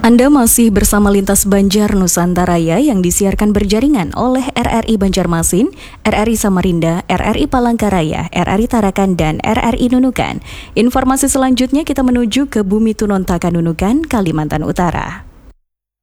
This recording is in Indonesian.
Anda masih bersama Lintas Banjar Nusantara yang disiarkan berjaringan oleh RRI Banjarmasin, RRI Samarinda, RRI Palangkaraya, RRI Tarakan, dan RRI Nunukan. Informasi selanjutnya kita menuju ke Bumi Tunontaka Nunukan, Kalimantan Utara.